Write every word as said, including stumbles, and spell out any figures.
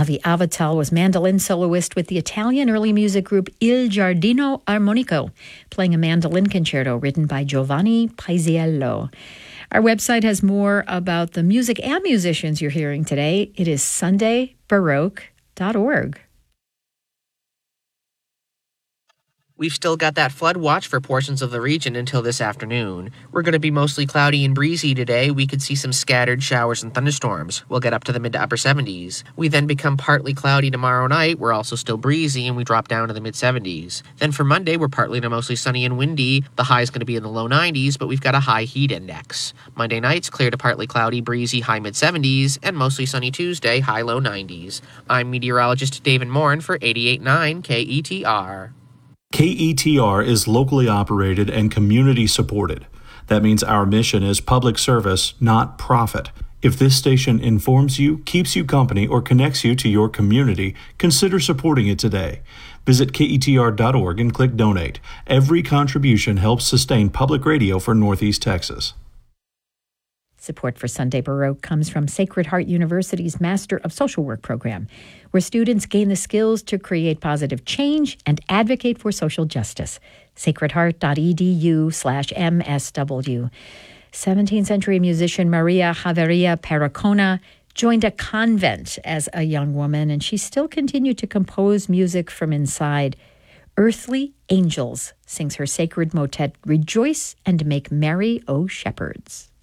Avi Avital was mandolin soloist with the Italian early music group Il Giardino Armonico, playing a mandolin concerto written by Giovanni Paisiello. Our website has more about the music and musicians you're hearing today. It is sunday baroque dot org. We've still got that flood watch for portions of the region until this afternoon. We're going to be mostly cloudy and breezy today. We could see some scattered showers and thunderstorms. We'll get up to the mid to upper seventies. We then become partly cloudy tomorrow night. We're also still breezy, and we drop down to the mid seventies. Then for Monday, we're partly to mostly sunny and windy. The high is going to be in the low nineties, but we've got a high heat index. Monday night's clear to partly cloudy, breezy, high mid seventies, and mostly sunny Tuesday, high low nineties. I'm meteorologist David Morin for eighty-eight point nine K E T R. K E T R is locally operated and community supported. That means our mission is public service, not profit. If this station informs you, keeps you company, or connects you to your community, consider supporting it today. Visit K E T R dot org and click Donate. Every contribution helps sustain public radio for Northeast Texas. Support for Sunday Baroque comes from Sacred Heart University's Master of Social Work program, where students gain the skills to create positive change and advocate for social justice. sacred heart dot e d u slash M S W. seventeenth century musician Maria Javeria Pericona joined a convent as a young woman, and she still continued to compose music from inside. Earthly Angels sings her sacred motet, Rejoice and Make Merry, O Shepherds.